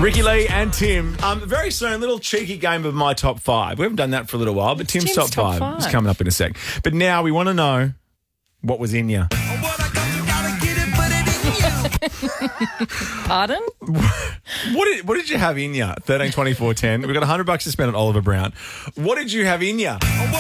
Ricky Lee and Tim. Very soon, a little cheeky game of My Top 5. We haven't done that for a little while, but Tim's Top 5 is coming up in a sec. But now we want to know what was in you. Pardon? What did you have in you? 13, 24, 10. We've got $100 to spend on Oliver Brown. What did you have in you?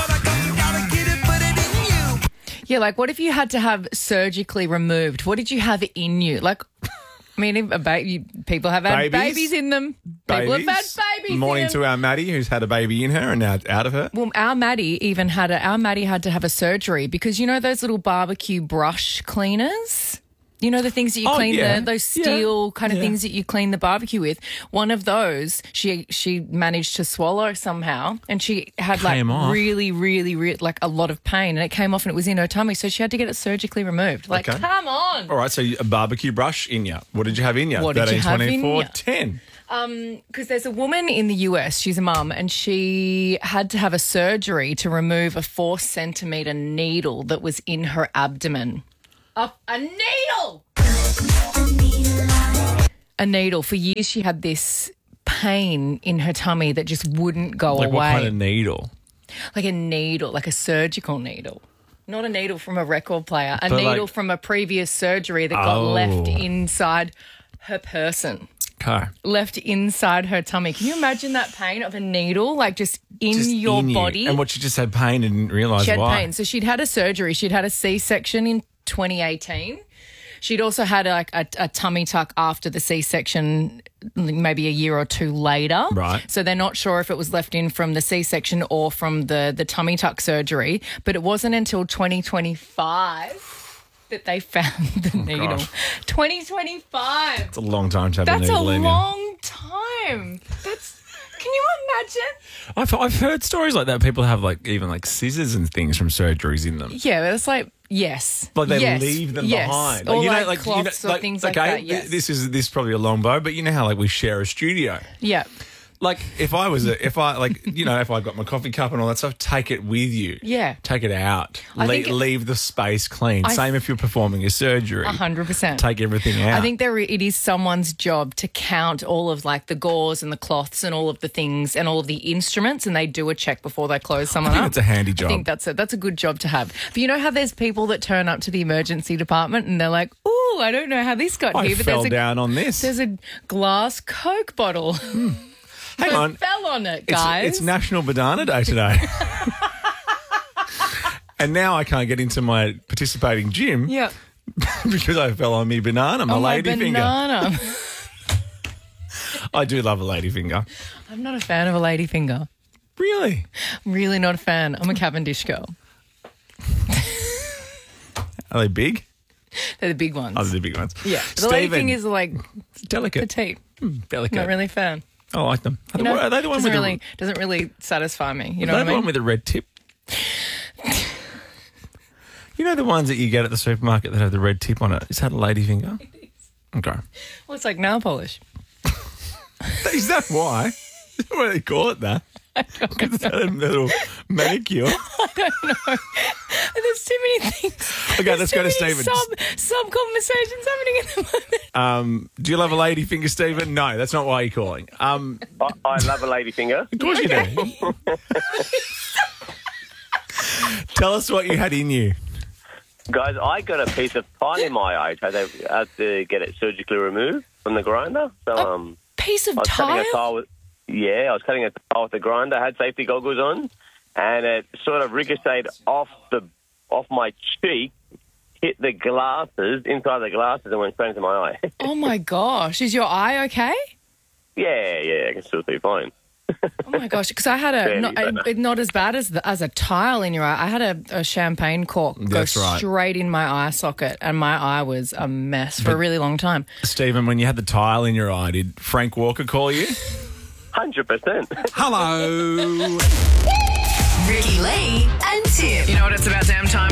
Yeah, like what if you had to have surgically removed? What did you have in you? Like, I mean, people have had babies in them. People have had babies Morning in them. to our Maddie, who's had a baby in her and now it's out of her. Well, our Maddie had to have a surgery because you know those little barbecue brush cleaners? You know the things that you clean those steel kind of things that you clean the barbecue with. One of those she managed to swallow somehow, and she had really like a lot of pain, and it came off, and it was in her tummy, so she had to get it surgically removed. Like, come on! All right, so a barbecue brush in you. What did you have in you? What did you have in 24, you? 10. Because there's a woman in the US, she's a mum, and she had to have a surgery to remove a 4-centimetre needle that was in her abdomen. A needle! A needle. For years she had this pain in her tummy that just wouldn't go away. Like what kind of needle? Like a needle, like a surgical needle. Not a needle from a record player. A needle from a previous surgery that got left inside her person. Okay. Left inside her tummy. Can you imagine that pain of a needle, like just in your body? And what, she just had pain and didn't realise why? She had pain. So she'd had a surgery. She'd had a C-section in 2018. She'd also had a tummy tuck after the C-section, maybe a year or two later. Right. So they're not sure if it was left in from the C-section or from the tummy tuck surgery. But it wasn't until 2025 that they found the needle. Gosh. 2025. It's a long time to have a needle in you. That's a long time. Can you imagine? I've heard stories like that. People have even scissors and things from surgeries in them. Yeah, but it's like, yes. Like they leave them behind. Or cloths or things like that, yes. This is probably a long bow, but you know how we share a studio. Yeah. Like if I got my coffee cup and all that stuff, take it with you. Yeah. Take it out. Leave the space clean. Same if you're performing a surgery. 100%. Take everything out. I think it is someone's job to count all of the gauze and the cloths and all of the things and all of the instruments, and they do a check before they close someone up. It's a handy job. I think that's a good job to have. But you know how there's people that turn up to the emergency department and they're like, "Ooh, I don't know how this got here." But fell down on this. There's a glass Coke bottle. Hang on. Fell on it, guys. It's National Banana Day today. And now I can't get into my participating gym because I fell on me banana, my ladyfinger. I do love a ladyfinger. I'm not a fan of a ladyfinger. Really? I'm really not a fan. I'm a Cavendish girl. Are they big? They're the big ones. Oh, they're the big ones. Yeah. The ladyfinger is delicate. Petite. Delicate. Not really a fan. I like them. Are they the one doesn't really satisfy me. You know what I mean? The one with the red tip? You know the ones that you get at the supermarket that have the red tip on it? Is that a ladyfinger? It is. Okay. Well, it's like nail polish. Is that why? Is that why they call it that? I don't know. Is that a little manicure? I don't know. There's too many things. Okay, let's go to Stephen. Some conversations happening at the moment. Do you love a ladyfinger, Stephen? No, that's not why you're calling. I love a ladyfinger. Of course you do. Tell us what you had in you. Guys, I got a piece of tile in my eye. I had to get it surgically removed from the grinder. So, piece of I was tile? cutting a tile I was cutting a tile with the grinder. I had safety goggles on, and it sort of ricocheted off my cheek, hit the glasses, inside the glasses, and went straight into my eye. Oh, my gosh. Is your eye okay? Yeah, I can still see fine. Oh, my gosh. Because I had not as bad as a tile in your eye. I had a champagne cork go straight in my eye socket, and my eye was a mess for a really long time. Stephen, when you had the tile in your eye, did Frank Walker call you? 100%. Hello. Ricky Lee and Tim. You know what? It's about damn time.